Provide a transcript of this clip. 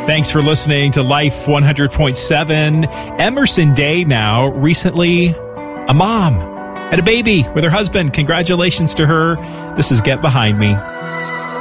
Thanks for listening to Life 100.7. Emerson Day now, recently a mom, had a baby with her husband. Congratulations to her. This is Get Behind Me.